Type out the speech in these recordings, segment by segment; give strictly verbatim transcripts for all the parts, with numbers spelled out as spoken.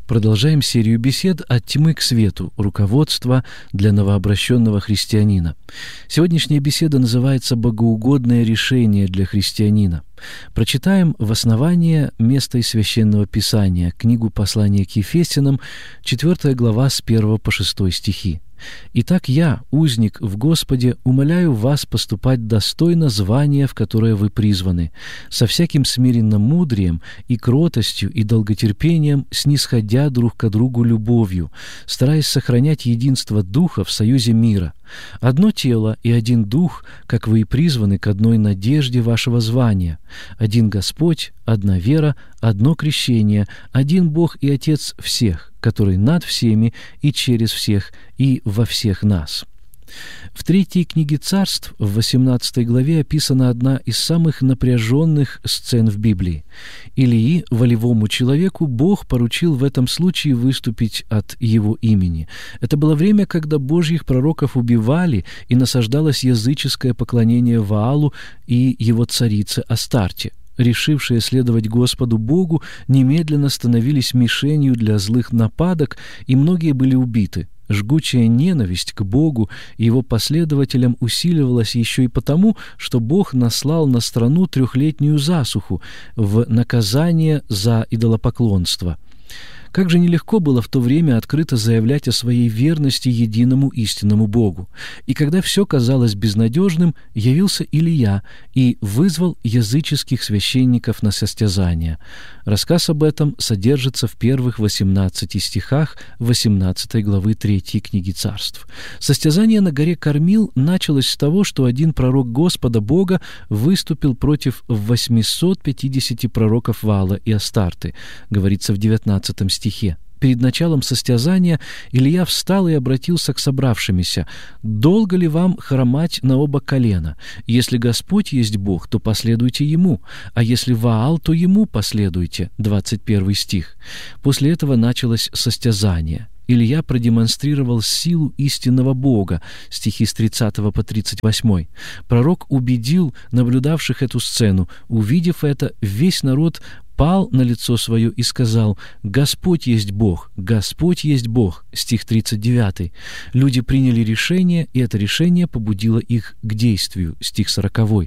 Продолжаем серию бесед «От тьмы к свету. Руководство для новообращенного христианина». Сегодняшняя беседа называется «Богоугодное решение для христианина». Прочитаем в основание место из Священного Писания, книгу послания к Ефесянам, четвёртая глава с первого по шестой стихи. «Итак я, узник в Господе, умоляю вас поступать достойно звания, в которое вы призваны, со всяким смиренным мудрием и кротостью и долготерпением, снисходя друг к другу любовью, стараясь сохранять единство Духа в союзе мира. Одно тело и один Дух, как вы и призваны к одной надежде вашего звания. Один Господь, одна вера, одно крещение, один Бог и Отец всех, который над всеми и через всех и во всех нас». В третьей книге Царств, в восемнадцатой главе, описана одна из самых напряженных сцен в Библии. Илии, волевому человеку, Бог поручил в этом случае выступить от его имени. Это было время, когда Божьих пророков убивали, и насаждалось языческое поклонение Ваалу и его царице Астарте. Решившие следовать Господу Богу немедленно становились мишенью для злых нападок, и многие были убиты. Жгучая ненависть к Богу и его последователям усиливалась еще и потому, что Бог наслал на страну трехлетнюю засуху в наказание за идолопоклонство. Как же нелегко было в то время открыто заявлять о своей верности единому истинному Богу. И когда все казалось безнадежным, явился Илия и вызвал языческих священников на состязание. Рассказ об этом содержится в первых восемнадцати стихах восемнадцатой главы третьей книги Царств. Состязание на горе Кормил началось с того, что один пророк Господа Бога выступил против восьмисот пятидесяти пророков Ваала и Астарты, говорится в девятнадцатом стихе. стихе. Перед началом состязания Илия встал и обратился к собравшимися: «Долго ли вам хромать на оба колена? Если Господь есть Бог, то последуйте Ему, а если Ваал, то Ему последуйте». двадцать первый стих. После этого началось состязание. Илия продемонстрировал силу истинного Бога, стихи с тридцатого по тридцать восьмой. Пророк убедил наблюдавших эту сцену. Увидев это, весь народ пал на лицо свое и сказал: «Господь есть Бог, Господь есть Бог», стих тридцать девятый. Люди приняли решение, и это решение побудило их к действию, стих сороковой.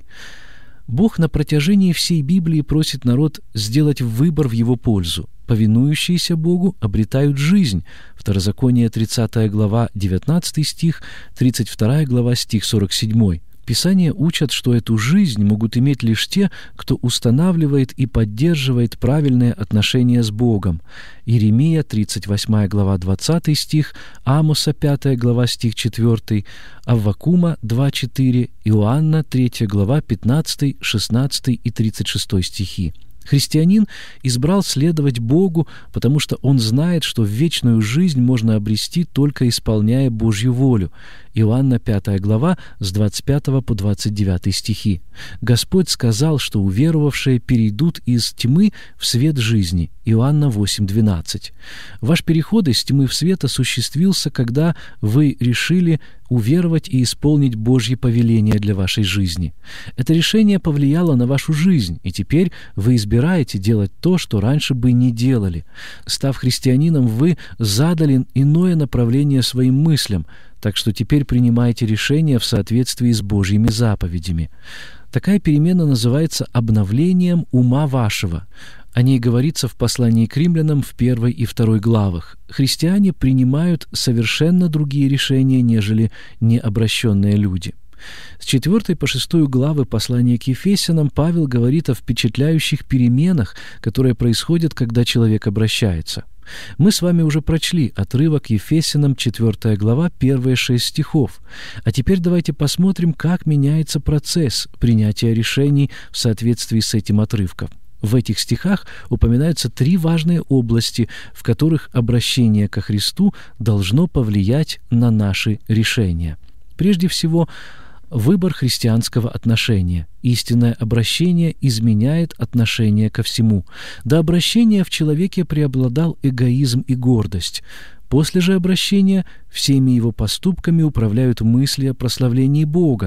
Бог на протяжении всей Библии просит народ сделать выбор в его пользу. Повинующиеся Богу обретают жизнь. Второзаконие, тридцатая глава, девятнадцатый стих, тридцать вторая глава, стих сорок седьмой. Писания учат, что эту жизнь могут иметь лишь те, кто устанавливает и поддерживает правильные отношения с Богом. Иеремия, тридцать восьмая глава, двадцатый стих, Амоса, пятая глава, стих четвёртый, Аввакума, два четыре, Иоанна, третья глава, пятнадцатый, шестнадцатый и тридцать шестой стихи. Христианин избрал следовать Богу, потому что он знает, что вечную жизнь можно обрести, только исполняя Божью волю. Иоанна, пятая глава, с двадцать пятого по двадцать девятый стихи. Господь сказал, что уверовавшие перейдут из тьмы в свет жизни. Иоанна восемь двенадцать. Ваш переход из тьмы в свет осуществился, когда вы решили уверовать и исполнить Божьи повеления для вашей жизни. Это решение повлияло на вашу жизнь, и теперь вы избираете делать то, что раньше бы не делали. Став христианином, вы задали иное направление своим мыслям, так что теперь принимаете решения в соответствии с Божьими заповедями. Такая перемена называется обновлением ума вашего. О ней говорится в послании к римлянам в первой и второй главах. Христиане принимают совершенно другие решения, нежели необращенные люди. С четвёртой по шестую главы послания к Ефесянам Павел говорит о впечатляющих переменах, которые происходят, когда человек обращается. Мы с вами уже прочли отрывок Ефесянам, четвёртая глава, первые шесть стихов. А теперь давайте посмотрим, как меняется процесс принятия решений в соответствии с этим отрывком. В этих стихах упоминаются три важные области, в которых обращение ко Христу должно повлиять на наши решения. Прежде всего, выбор христианского отношения. Истинное обращение изменяет отношение ко всему. До обращения в человеке преобладал эгоизм и гордость. После же обращения всеми его поступками управляют мысли о прославлении Бога.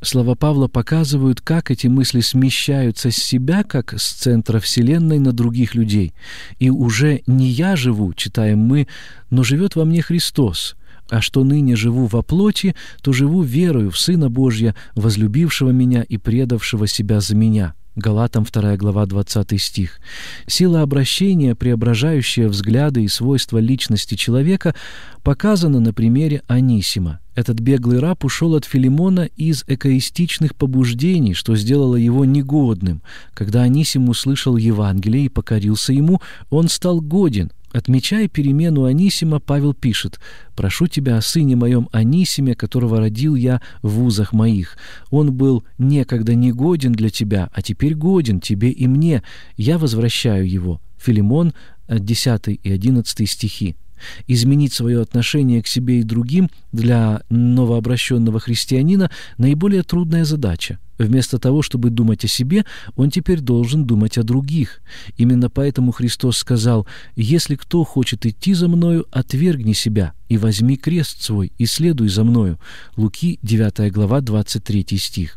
Слова Павла показывают, как эти мысли смещаются с себя, как с центра Вселенной, на других людей. «И уже не я живу», читаем мы, «но живет во мне Христос. А что ныне живу во плоти, то живу верою в Сына Божия, возлюбившего меня и предавшего себя за меня». Галатам вторая глава, двадцатый стих. Сила обращения, преображающая взгляды и свойства личности человека, показана на примере Анисима. Этот беглый раб ушел от Филимона из эгоистичных побуждений, что сделало его негодным. Когда Анисим услышал Евангелие и покорился ему, он стал годен. Отмечая перемену Анисима, Павел пишет: «Прошу тебя о сыне моем Анисиме, которого родил я в узах моих. Он был некогда негоден для тебя, а теперь годен тебе и мне. Я возвращаю его». Филимон, десятый и одиннадцатый стихи. Изменить свое отношение к себе и другим для новообращенного христианина – наиболее трудная задача. Вместо того, чтобы думать о себе, он теперь должен думать о других. Именно поэтому Христос сказал: «Если кто хочет идти за Мною, отвергни себя и возьми крест свой и следуй за Мною». Луки, девятая глава, двадцать третий стих.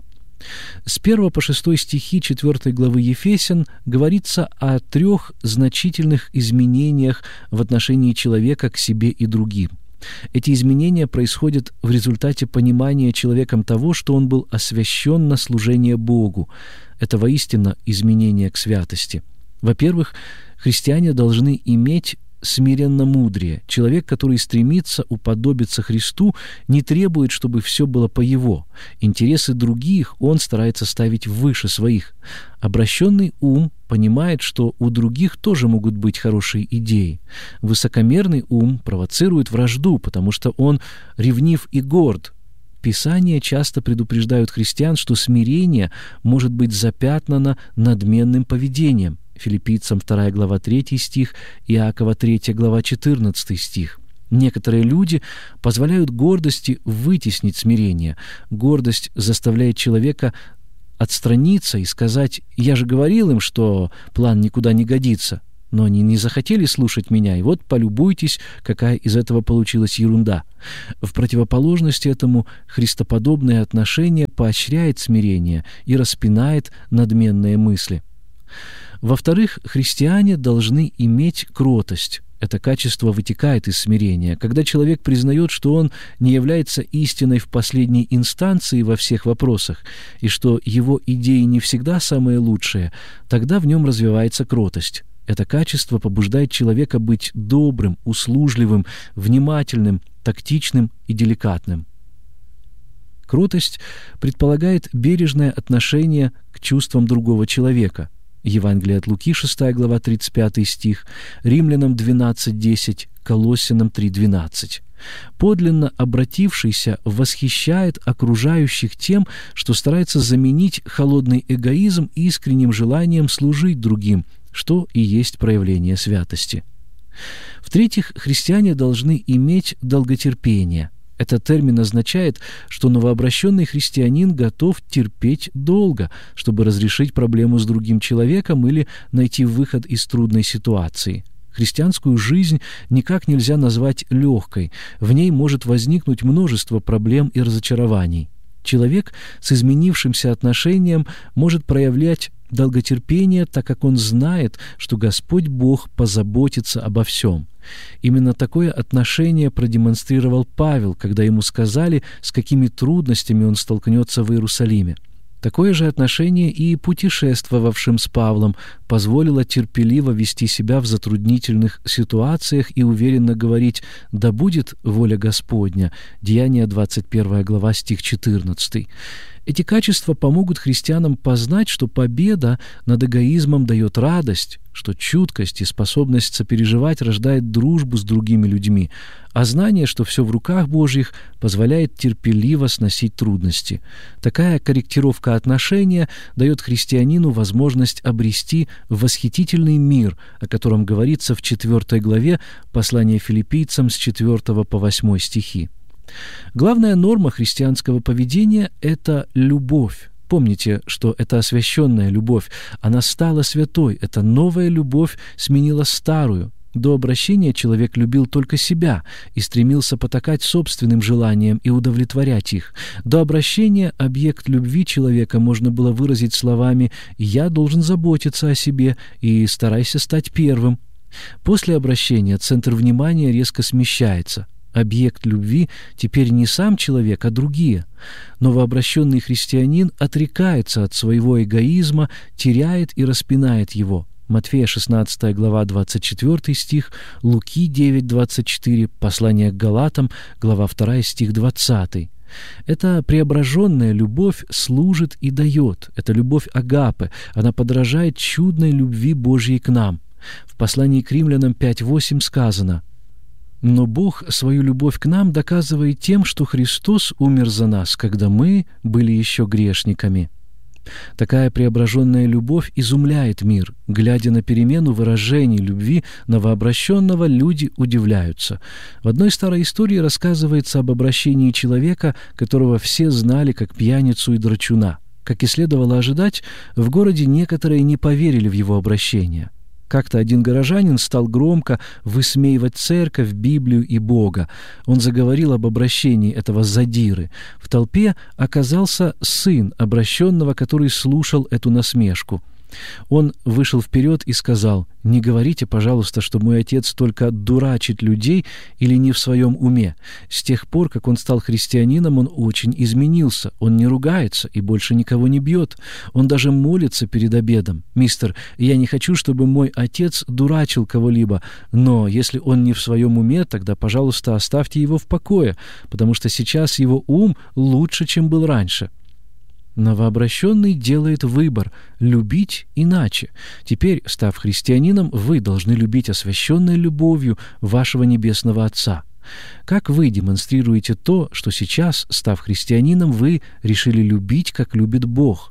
С первого по шестой стихи четвёртой главы Ефесян говорится о трех значительных изменениях в отношении человека к себе и другим. Эти изменения происходят в результате понимания человеком того, что он был освящен на служение Богу. Это воистину изменение к святости. Во-первых, христиане должны иметь смиренно-мудрее. Человек, который стремится уподобиться Христу, не требует, чтобы все было по его. Интересы других он старается ставить выше своих. Обращенный ум понимает, что у других тоже могут быть хорошие идеи. Высокомерный ум провоцирует вражду, потому что он ревнив и горд. Писания часто предупреждают христиан, что смирение может быть запятнано надменным поведением. Филиппийцам вторая глава, третий стих, Иакова третья глава, четырнадцатый стих. Некоторые люди позволяют гордости вытеснить смирение. Гордость заставляет человека отстраниться и сказать: «Я же говорил им, что план никуда не годится». Но они не захотели слушать меня, и вот полюбуйтесь, какая из этого получилась ерунда. В противоположность этому христоподобное отношение поощряет смирение и распинает надменные мысли. Во-вторых, христиане должны иметь кротость. Это качество вытекает из смирения. Когда человек признает, что он не является истиной в последней инстанции во всех вопросах, и что его идеи не всегда самые лучшие, тогда в нем развивается кротость. Это качество побуждает человека быть добрым, услужливым, внимательным, тактичным и деликатным. Кротость предполагает бережное отношение к чувствам другого человека. Евангелие от Луки, шестая глава, тридцать пятый стих, Римлянам двенадцать десять, Колоссянам три двенадцать. Подлинно обратившийся восхищает окружающих тем, что старается заменить холодный эгоизм искренним желанием служить другим, что и есть проявление святости. В-третьих, христиане должны иметь долготерпение. Этот термин означает, что новообращенный христианин готов терпеть долго, чтобы разрешить проблему с другим человеком или найти выход из трудной ситуации. Христианскую жизнь никак нельзя назвать легкой. В ней может возникнуть множество проблем и разочарований. Человек с изменившимся отношением может проявлять долготерпение, так как он знает, что Господь Бог позаботится обо всем. Именно такое отношение продемонстрировал Павел, когда ему сказали, с какими трудностями он столкнется в Иерусалиме. Такое же отношение и путешествовавшим с Павлом позволило терпеливо вести себя в затруднительных ситуациях и уверенно говорить: «Да будет воля Господня». Деяния двадцать первая глава, стих четырнадцатый. Эти качества помогут христианам познать, что победа над эгоизмом дает радость, что чуткость и способность сопереживать рождает дружбу с другими людьми, а знание, что все в руках Божьих, позволяет терпеливо сносить трудности. Такая корректировка отношения дает христианину возможность обрести восхитительный мир, о котором говорится в четвёртой главе послания Филиппийцам с четвёртого по восьмой стихи. Главная норма христианского поведения – это любовь. Помните, что это освященная любовь. Она стала святой. Эта новая любовь сменила старую. До обращения человек любил только себя и стремился потакать собственным желаниям и удовлетворять их. До обращения объект любви человека можно было выразить словами «я должен заботиться о себе и старайся стать первым». После обращения центр внимания резко смещается. Объект любви теперь не сам человек, а другие. Новообращенный христианин отрекается от своего эгоизма, теряет и распинает его. Матфея шестнадцатая глава двадцать четвёртый стих, Луки девять двадцать четыре, послание к Галатам, глава вторая стих двадцатый. Эта преображенная любовь служит и дает. Это любовь агапе. Она подражает чудной любви Божьей к нам. В послании к Римлянам пять восемь сказано: «Но Бог свою любовь к нам доказывает тем, что Христос умер за нас, когда мы были еще грешниками». Такая преображенная любовь изумляет мир. Глядя на перемену выражений любви новообращенного, люди удивляются. В одной старой истории рассказывается об обращении человека, которого все знали как пьяницу и драчуна. Как и следовало ожидать, в городе некоторые не поверили в его обращение. Как-то один горожанин стал громко высмеивать церковь, Библию и Бога. Он заговорил об обращении этого задиры. В толпе оказался сын обращенного, который слушал эту насмешку. Он вышел вперед и сказал: «Не говорите, пожалуйста, что мой отец только дурачит людей или не в своем уме. С тех пор, как он стал христианином, он очень изменился. Он не ругается и больше никого не бьет. Он даже молится перед обедом. Мистер, я не хочу, чтобы мой отец дурачил кого-либо, но если он не в своем уме, тогда, пожалуйста, оставьте его в покое, потому что сейчас его ум лучше, чем был раньше». Новообращенный делает выбор – любить иначе. Теперь, став христианином, вы должны любить освященной любовью вашего Небесного Отца. Как вы демонстрируете то, что сейчас, став христианином, вы решили любить, как любит Бог?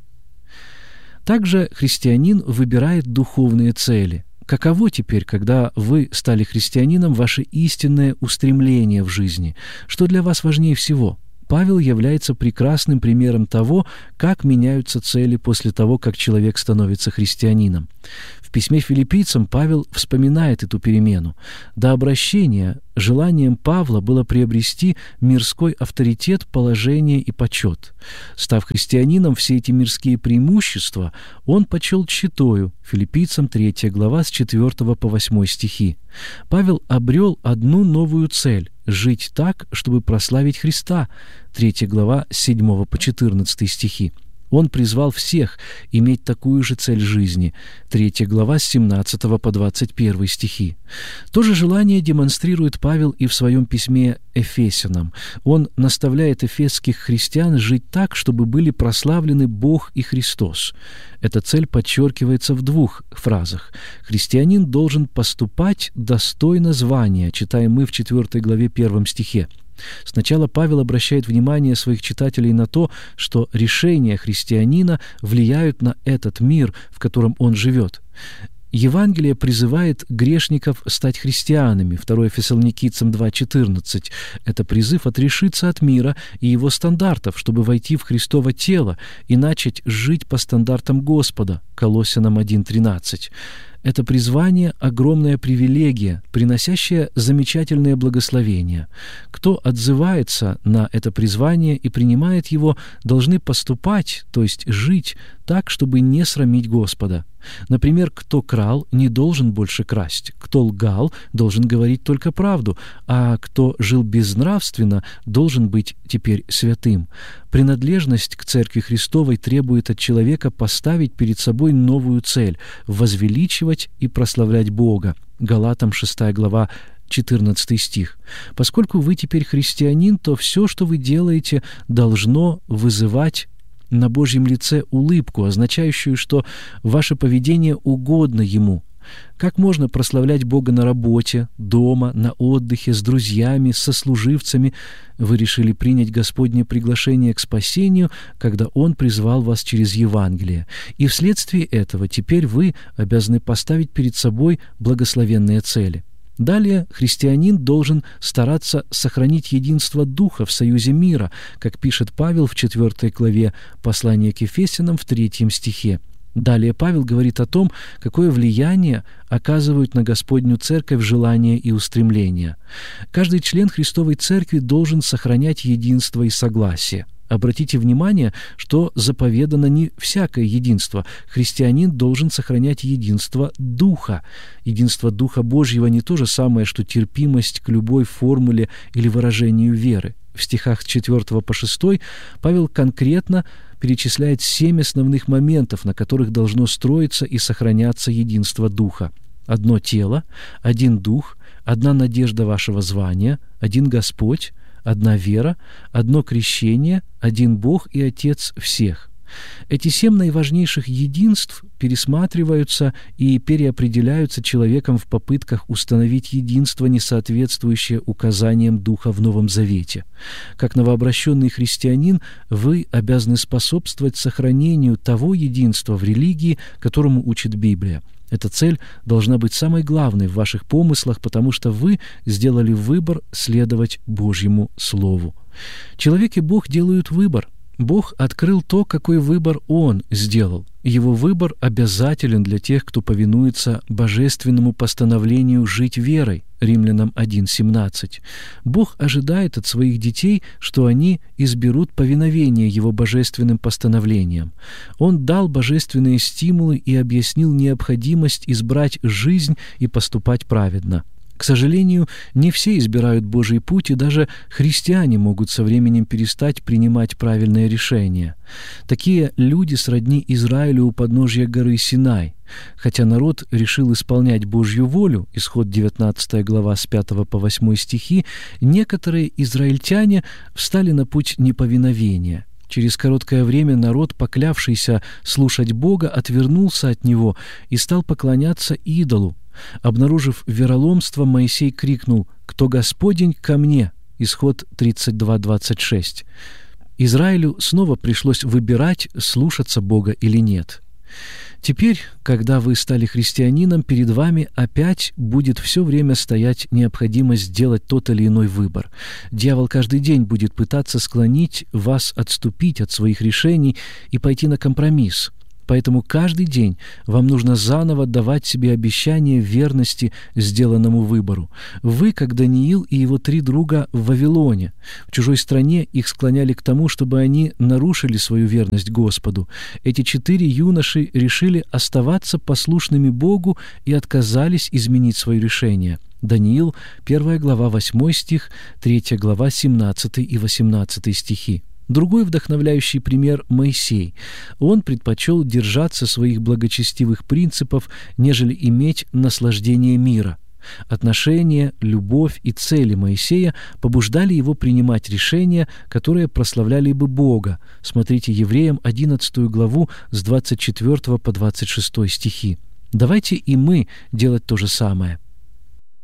Также христианин выбирает духовные цели. Каково теперь, когда вы стали христианином, ваше истинное устремление в жизни? Что для вас важнее всего? Павел является прекрасным примером того, как меняются цели после того, как человек становится христианином. В письме филиппийцам Павел вспоминает эту перемену. До обращения желанием Павла было приобрести мирской авторитет, положение и почет. Став христианином, все эти мирские преимущества он почел тщетою. Филиппийцам третья глава с четвёртого по восьмой стихи. Павел обрел одну новую цель – жить так, чтобы прославить Христа. Третья глава с седьмого по четырнадцатый стихи. Он призвал всех иметь такую же цель жизни. Третья глава с семнадцатого по двадцать первый стихи. То же желание демонстрирует Павел и в своем письме Эфесянам. Он наставляет эфесских христиан жить так, чтобы были прославлены Бог и Христос. Эта цель подчеркивается в двух фразах. Христианин должен поступать достойно звания, читаем мы в четвёртой главе первом стихе. Сначала Павел обращает внимание своих читателей на то, что решения христианина влияют на этот мир, в котором он живет. Евангелие призывает грешников стать христианами. второе Фессалоникийцам два четырнадцать. Это призыв отрешиться от мира и его стандартов, чтобы войти в Христово тело и начать жить по стандартам Господа. Колоссянам один тринадцать. Это призвание – огромная привилегия, приносящая замечательные благословения. Кто отзывается на это призвание и принимает его, должны поступать, то есть жить так, чтобы не срамить Господа. Например, кто крал, не должен больше красть, кто лгал, должен говорить только правду, а кто жил безнравственно, должен быть теперь святым. Принадлежность к Церкви Христовой требует от человека поставить перед собой новую цель – возвеличивать и прославлять Бога. Галатам шестая глава, четырнадцатый стих. Поскольку вы теперь христианин, то все, что вы делаете, должно вызывать на Божьем лице улыбку, означающую, что ваше поведение угодно Ему. Как можно прославлять Бога на работе, дома, на отдыхе, с друзьями, с сослуживцами? Вы решили принять Господне приглашение к спасению, когда Он призвал вас через Евангелие. И вследствие этого теперь вы обязаны поставить перед собой благословенные цели. Далее христианин должен стараться сохранить единство Духа в союзе мира, как пишет Павел в четвёртой главе послания к Ефесянам в третьем стихе. Далее Павел говорит о том, какое влияние оказывают на Господню Церковь желания и устремления. Каждый член Христовой Церкви должен сохранять единство и согласие. Обратите внимание, что заповедано не всякое единство. Христианин должен сохранять единство Духа. Единство Духа Божьего не то же самое, что терпимость к любой формуле или выражению веры. В стихах с четвёртого по шестой Павел конкретно перечисляет семь основных моментов, на которых должно строиться и сохраняться единство Духа. Одно тело, один Дух, одна надежда вашего звания, один Господь, одна вера, одно крещение, один Бог и Отец всех. Эти семь наиважнейших единств пересматриваются и переопределяются человеком в попытках установить единство, не соответствующее указаниям Духа в Новом Завете. Как новообращенный христианин, вы обязаны способствовать сохранению того единства в религии, которому учит Библия. Эта цель должна быть самой главной в ваших помыслах, потому что вы сделали выбор следовать Божьему Слову. Человек и Бог делают выбор. Бог открыл то, какой выбор Он сделал. Его выбор обязателен для тех, кто повинуется божественному постановлению жить верой. Римлянам один семнадцать. Бог ожидает от своих детей, что они изберут повиновение Его божественным постановлениям. Он дал божественные стимулы и объяснил необходимость избрать жизнь и поступать праведно. К сожалению, не все избирают Божий путь, и даже христиане могут со временем перестать принимать правильные решения. Такие люди сродни Израилю у подножья горы Синай. Хотя народ решил исполнять Божью волю, исход девятнадцатая глава с пятого по восьмой стихи, некоторые израильтяне встали на путь неповиновения. Через короткое время народ, поклявшийся слушать Бога, отвернулся от Него и стал поклоняться идолу. Обнаружив вероломство, Моисей крикнул: «Кто Господень, ко мне!» Исход тридцать два двадцать шесть. Израилю снова пришлось выбирать, слушаться Бога или нет. Теперь, когда вы стали христианином, перед вами опять будет все время стоять необходимость сделать тот или иной выбор. Дьявол каждый день будет пытаться склонить вас отступить от своих решений и пойти на компромисс. Поэтому каждый день вам нужно заново давать себе обещание верности сделанному выбору. Вы, как Даниил и его три друга в Вавилоне. В чужой стране их склоняли к тому, чтобы они нарушили свою верность Господу. Эти четыре юноши решили оставаться послушными Богу и отказались изменить свое решение. Даниил, первая глава, восьмой стих, третья глава, семнадцатый и восемнадцатый стихи. Другой вдохновляющий пример — Моисей. Он предпочел держаться своих благочестивых принципов, нежели иметь наслаждение мира. Отношения, любовь и цели Моисея побуждали его принимать решения, которые прославляли бы Бога. Смотрите Евреям одиннадцатую главу с двадцать четвёртого по двадцать шестой стихи. Давайте и мы делать то же самое.